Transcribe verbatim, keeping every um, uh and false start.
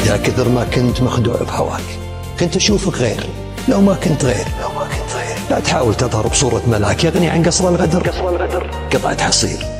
يا كثر ما كنت مخدوع بهواك، كنت أشوفك غير لو ما كنت غير لو ما كنت غير لا تحاول تظهر بصورة ملاك يغني عن قصر الغدر، قصر الغدر قطعة حصير